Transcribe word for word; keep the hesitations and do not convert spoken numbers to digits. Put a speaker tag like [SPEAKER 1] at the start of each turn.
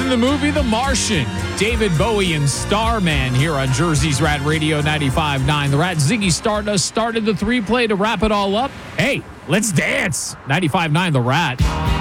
[SPEAKER 1] from the movie The Martian. David Bowie and Starman here on Jersey's Rat Radio ninety-five point nine. The Rat Ziggy Stardust started the three play to wrap it all up. Hey, let's dance. ninety-five point nine The Rat.